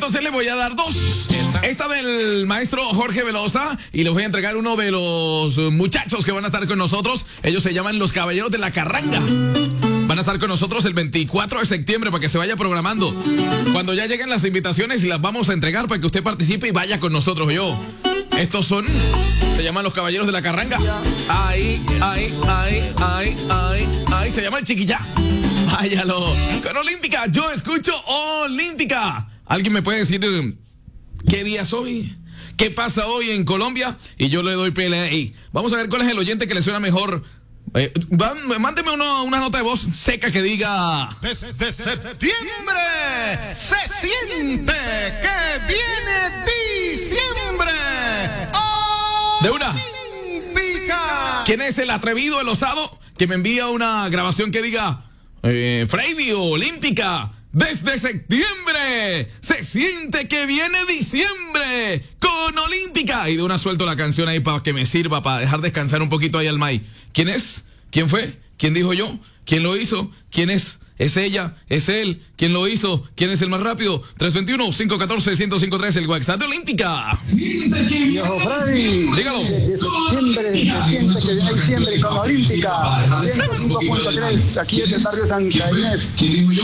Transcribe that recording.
entonces les voy a dar dos. Esta del maestro Jorge Velosa y les voy a entregar uno de los muchachos que van a estar con nosotros. Ellos se llaman los Caballeros de la Carranga. Van a estar con nosotros el 24 de septiembre para que se vaya programando. Cuando ya lleguen las invitaciones y las vamos a entregar para que usted participe y vaya con nosotros. Estos son, se llaman los Caballeros de la Carranga. Ay, se llama el Chiquillá. Váyalo. Con Olímpica, yo escucho Olímpica. ¿Alguien me puede decir qué día es hoy? ¿Qué pasa hoy en Colombia? Y yo le doy play. Vamos a ver cuál es el oyente que le suena mejor. Mándeme una nota de voz seca que diga: desde septiembre se siente que viene diciembre. De una. Olímpica. ¿Quién es el atrevido, el osado, que me envía una grabación que diga Freddy Olímpica? Desde septiembre se siente que viene diciembre con Olímpica. Y de una suelto la canción ahí para que me sirva, para dejar descansar un poquito ahí al May. ¿Quién es? ¿Quién fue? ¿Quién dijo yo? ¿Quién lo hizo? ¿Quién es? ¿Es ella? ¿Es él? ¿Quién lo hizo? ¿Quién es el más rápido? 321-514-1053, el WhatsApp de Olímpica. Viejo Freddy, dígalo. Desde septiembre se siente que viene diciembre con Olímpica. 105.3, aquí desde el barrio Santa Inés.